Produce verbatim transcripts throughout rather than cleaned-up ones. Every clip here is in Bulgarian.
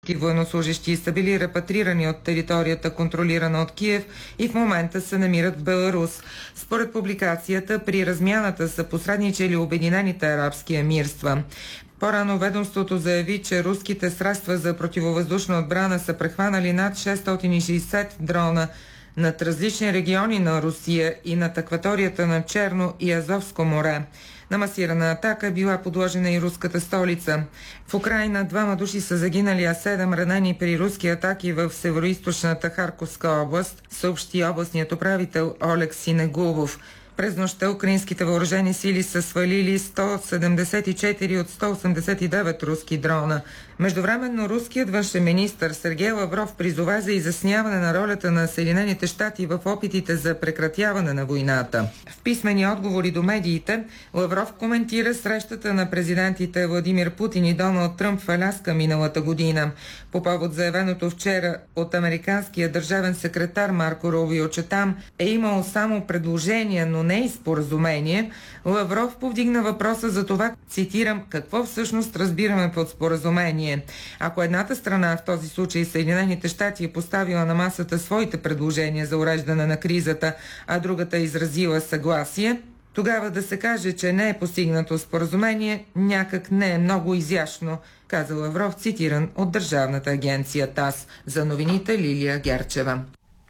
руски военнослужещи са били репатрирани от територията, контролирана от Киев, и в момента се намират в Беларус. Според публикацията, при размяната са посредничали Обединените арабски емирства. По-рано ведомството заяви, че руските средства за противовъздушна отбрана са прехванали над шестстотин и шейсет дрона над различни региони на Русия и над акваторията на Черно и Азовско море. На масирана атака е била подложена и руската столица. В Украйна двама души са загинали, а седем ранени при руски атаки в североизточната Харковска област, съобщи областният управител Олег Синегубов. През нощта украинските въоръжени сили са свалили сто седемдесет и четири от сто осемдесет и девет руски дрона. Междувременно руският външен министър Сергей Лавров призова за изясняване на ролята на Съединените щати в опитите за прекратяване на войната. В писмени отговори до медиите Лавров коментира срещата на президентите Владимир Путин и Доналд Тръмп в Аляска миналата година. По повод заявеното вчера от американския държавен секретар Марко Рубио, че там е имало само предложения, но не и споразумение, Лавров повдигна въпроса за това, цитирам, какво всъщност разбираме под споразумение. Ако едната страна, в този случай Съединените щати, е поставила на масата своите предложения за уреждане на кризата, а другата е изразила съгласие, тогава да се каже, че не е постигнато споразумение, някак не е много изящно, каза Лавров, цитиран от Държавната агенция ТАСС. За новините Лилия Герчева.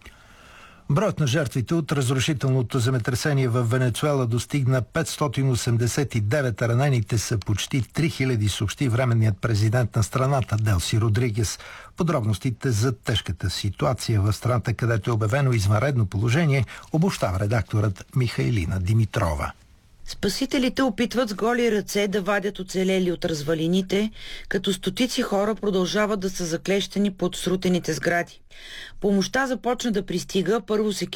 Броят на жертвите от разрушителното земетресение в Венецуела достигна петстотин осемдесет и девет, а ранените са почти три хиляди, съобщи временният президент на страната Делси Родригес. Подробностите за тежката ситуация в страната, където е обявено извънредно положение, обобщава редакторът Михайлина Димитрова. Спасителите опитват с голи ръце да вадят оцелели от развалините, като стотици хора продължават да са заклещени под срутените сгради. Помощта започна да пристига първо с екип